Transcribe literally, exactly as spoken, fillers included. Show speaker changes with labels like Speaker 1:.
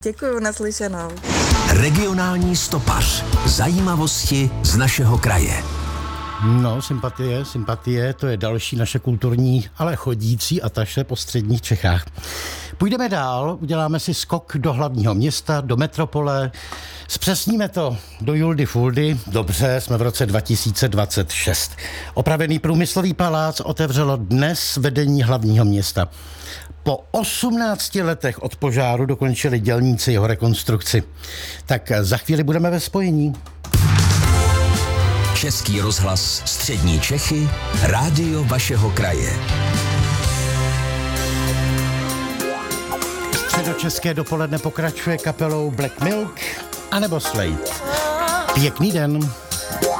Speaker 1: Děkuju, naslyšenou.
Speaker 2: Regionální stopař. Zajímavosti z našeho kraje.
Speaker 3: No, sympatie, sympatie, to je další naše kulturní, ale chodící ataše po středních Čechách. Půjdeme dál, uděláme si skok do hlavního města, do metropole, zpřesníme to do Juldy Fuldy. Dobře, jsme v roce dva tisíce dvacet šest. Opravený průmyslový palác otevřelo dnes vedení hlavního města. Po osmnácti letech od požáru dokončili dělníci jeho rekonstrukci. Tak za chvíli budeme ve spojení.
Speaker 2: Český rozhlas Střední Čechy, rádio vašeho kraje.
Speaker 3: Středočeské dopoledne pokračuje kapelou Black Milk anebo Slade. Pěkný den.